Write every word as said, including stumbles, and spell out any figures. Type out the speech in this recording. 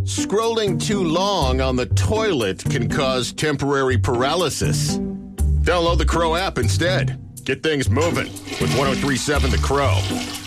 Scrolling too long on the toilet can cause temporary paralysis. Download the Crow app instead. Get things moving with one oh three point seven The Crow.